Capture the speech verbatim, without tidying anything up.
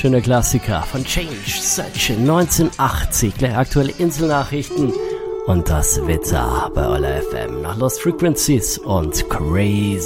wunderschöner Klassiker von Change Searching neunzehnhundertachtzig. Gleich aktuelle Inselnachrichten und das Wetter bei Ola F M nach Lost Frequencies und Crazy.